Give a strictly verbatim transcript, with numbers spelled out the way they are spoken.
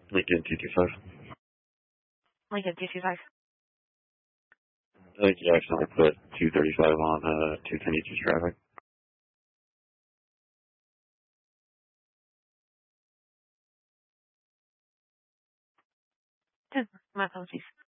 Lincoln two two five. Lincoln two two five. I think you accidentally put two thirty-five on uh, two ten each traffic. My apologies.